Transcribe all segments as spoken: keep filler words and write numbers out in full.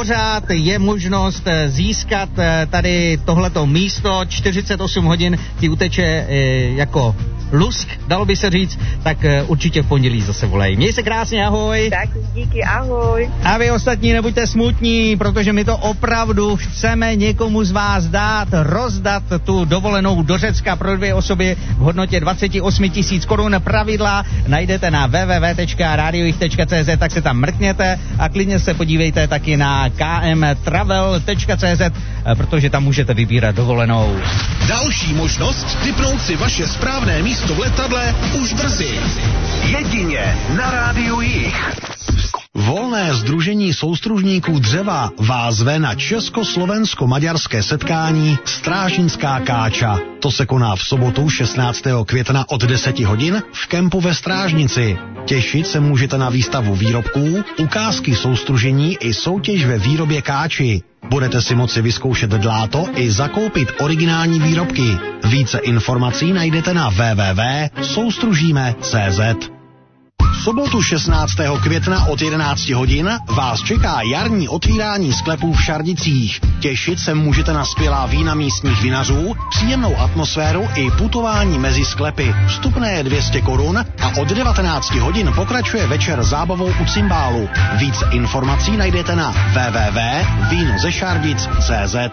pořád je možnost získat tady tohleto místo, čtyřicet osm hodin ti uteče jako lusk, dalo by se říct, tak určitě v pondělí zase volej. Měj se krásně, ahoj. Tak díky, ahoj. A vy ostatní nebuďte smutní, protože my to opravdu chceme někomu z vás dát, rozdat tu dovolenou do Řecka pro dvě osoby v hodnotě dvacet osm tisíc korun. Pravidla najdete na w w w tečka radio jich tečka c z, tak se tam mrkněte a klidně se podívejte taky na k m travel tečka c z, protože tam můžete vybírat dovolenou. Další možnost tipnout si vaše správné místo v letadle už brzy. Jedině na Rádiu Jich. Volné sdružení soustružníků dřeva vás zve na československo-maďarské setkání Strážnická káča. To se koná v sobotu šestnáctého května od deset hodin v kempu ve Strážnici. Těšit se můžete na výstavu výrobků, ukázky soustružení i soutěž ve výrobě káči. Budete si moci vyzkoušet dláto i zakoupit originální výrobky. Více informací najdete na w w w tečka soustružíme tečka c z. V sobotu šestnáctého května od jedenácti hodin vás čeká jarní otvírání sklepů v Šardicích. Těšit se můžete na skvělá vína místních vinařů, příjemnou atmosféru i putování mezi sklepy. Vstupné je dvě stě korun a od devatenácti hodin pokračuje večer zábavou u cymbálu. Více informací najdete na w w w tečka víno ze šardic tečka c z.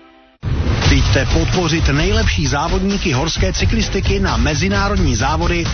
Přijďte podpořit nejlepší závodníky horské cyklistiky na mezinárodní závody